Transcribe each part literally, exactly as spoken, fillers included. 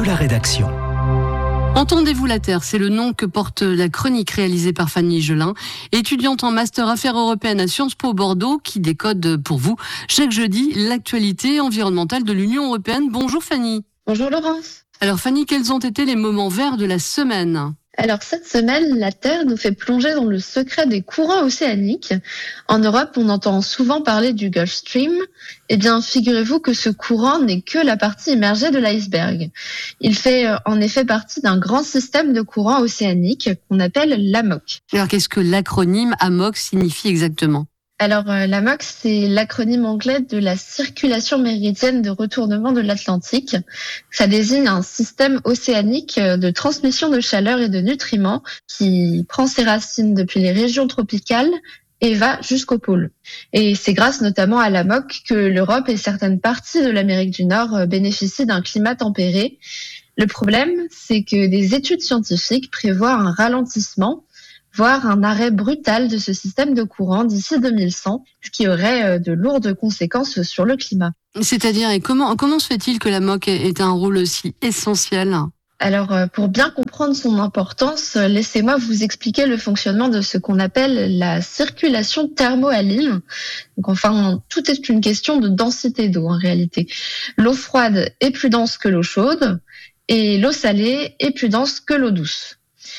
de la rédaction. Entendez-vous la Terre, c'est le nom que porte la chronique réalisée par Fanny Gelin, étudiante en master Affaires européennes à Sciences Po Bordeaux, qui décode pour vous chaque jeudi l'actualité environnementale de l'Union européenne. Bonjour Fanny. Bonjour Laurence. Alors Fanny, quels ont été les moments verts de la semaine ? Alors cette semaine, la Terre nous fait plonger dans le secret des courants océaniques. En Europe, on entend souvent parler du Gulf Stream. Eh bien, figurez-vous que ce courant n'est que la partie immergée de l'iceberg. Il fait en effet partie d'un grand système de courants océaniques qu'on appelle l'A M O C. Alors qu'est-ce que l'acronyme A M O C signifie exactement ? Alors, euh, l'A M O C, c'est l'acronyme anglais de la circulation méridienne de retournement de l'Atlantique. Ça désigne un système océanique de transmission de chaleur et de nutriments qui prend ses racines depuis les régions tropicales et va jusqu'au pôle. Et c'est grâce notamment à l'A M O C que l'Europe et certaines parties de l'Amérique du Nord bénéficient d'un climat tempéré. Le problème, c'est que des études scientifiques prévoient un ralentissement, voire un arrêt brutal de ce système de courant d'ici deux mille cent, ce qui aurait de lourdes conséquences sur le climat. C'est-à-dire, et comment, comment se fait-il que l'A M O C ait un rôle aussi essentiel ? Alors, pour bien comprendre son importance, laissez-moi vous expliquer le fonctionnement de ce qu'on appelle la circulation thermohaline. Donc, enfin, tout est une question de densité d'eau en réalité. L'eau froide est plus dense que l'eau chaude et l'eau salée est plus dense que l'eau douce.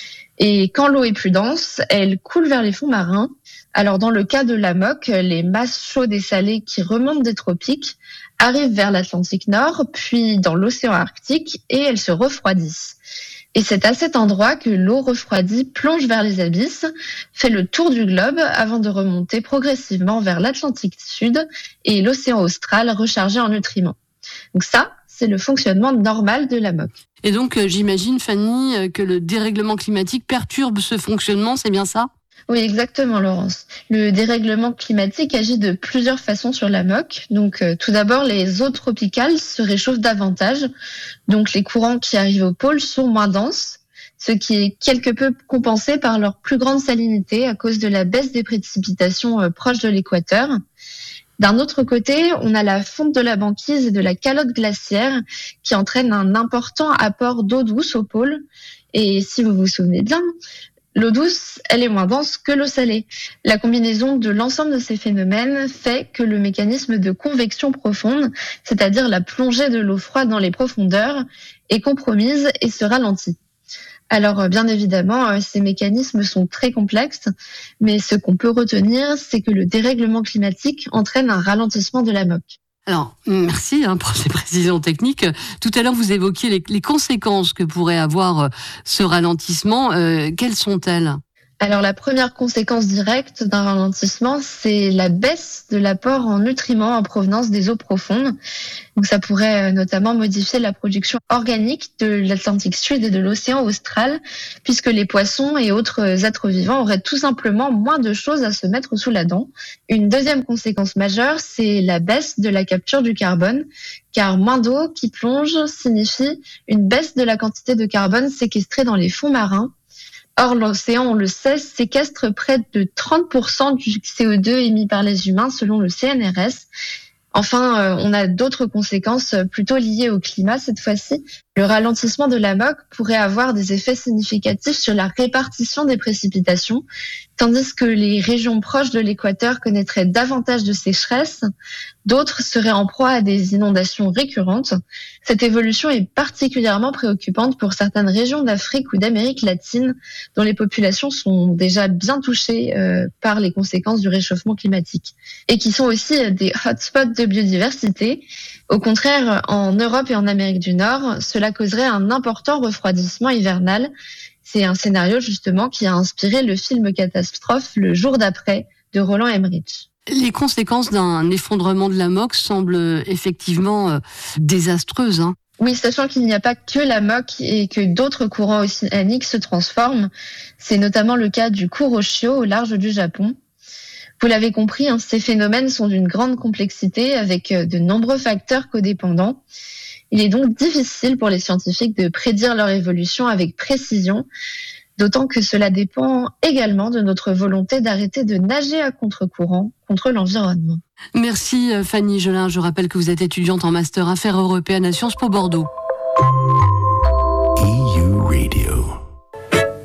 Et quand l'eau est plus dense, elle coule vers les fonds marins. Alors dans le cas de l'A M O C, les masses chaudes et salées qui remontent des tropiques arrivent vers l'Atlantique Nord, puis dans l'océan Arctique, et elles se refroidissent. Et c'est à cet endroit que l'eau refroidie plonge vers les abysses, fait le tour du globe avant de remonter progressivement vers l'Atlantique Sud et l'océan austral rechargé en nutriments. Donc ça, c'est le fonctionnement normal de l'A M O C. Et donc, euh, j'imagine, Fanny, euh, que le dérèglement climatique perturbe ce fonctionnement, c'est bien ça ? Oui, exactement, Laurence. Le dérèglement climatique agit de plusieurs façons sur l'A M O C. Donc, euh, tout d'abord, les eaux tropicales se réchauffent davantage. Donc, les courants qui arrivent au pôle sont moins denses, ce qui est quelque peu compensé par leur plus grande salinité à cause de la baisse des précipitations euh, proches de l'équateur. D'un autre côté, on a la fonte de la banquise et de la calotte glaciaire qui entraîne un important apport d'eau douce au pôle. Et si vous vous souvenez bien, l'eau douce, elle est moins dense que l'eau salée. La combinaison de l'ensemble de ces phénomènes fait que le mécanisme de convection profonde, c'est-à-dire la plongée de l'eau froide dans les profondeurs, est compromise et se ralentit. Alors, bien évidemment, ces mécanismes sont très complexes, mais ce qu'on peut retenir, c'est que le dérèglement climatique entraîne un ralentissement de l'A M O C. Alors, merci hein, pour ces précisions techniques. Tout à l'heure, vous évoquiez les, les conséquences que pourrait avoir ce ralentissement. Euh, quelles sont-elles ? Alors, la première conséquence directe d'un ralentissement, c'est la baisse de l'apport en nutriments en provenance des eaux profondes. Donc, ça pourrait notamment modifier la production organique de l'Atlantique Sud et de l'océan austral, puisque les poissons et autres êtres vivants auraient tout simplement moins de choses à se mettre sous la dent. Une deuxième conséquence majeure, c'est la baisse de la capture du carbone, car moins d'eau qui plonge signifie une baisse de la quantité de carbone séquestrée dans les fonds marins. Or, l'océan, on le sait, séquestre près de trente pour cent du C O deux émis par les humains selon le C N R S. Enfin, euh, on a d'autres conséquences plutôt liées au climat cette fois-ci. Le ralentissement de l'A M O C pourrait avoir des effets significatifs sur la répartition des précipitations, tandis que les régions proches de l'équateur connaîtraient davantage de sécheresse, d'autres seraient en proie à des inondations récurrentes. Cette évolution est particulièrement préoccupante pour certaines régions d'Afrique ou d'Amérique latine, dont les populations sont déjà bien touchées euh, par les conséquences du réchauffement climatique, et qui sont aussi des hotspots de biodiversité. Au contraire, en Europe et en Amérique du Nord, cela causerait un important refroidissement hivernal. C'est un scénario justement qui a inspiré le film catastrophe Le jour d'après de Roland Emmerich. Les conséquences d'un effondrement de l'A M O C semblent effectivement euh, désastreuses. Hein. Oui, sachant qu'il n'y a pas que l'A M O C et que d'autres courants océaniques se transforment. C'est notamment le cas du Kuroshio au large du Japon. Vous l'avez compris, hein, ces phénomènes sont d'une grande complexité avec de nombreux facteurs codépendants. Il est donc difficile pour les scientifiques de prédire leur évolution avec précision, d'autant que cela dépend également de notre volonté d'arrêter de nager à contre-courant contre l'environnement. Merci Fanny Gelin. Je rappelle que vous êtes étudiante en master Affaires européennes à Sciences Po Bordeaux.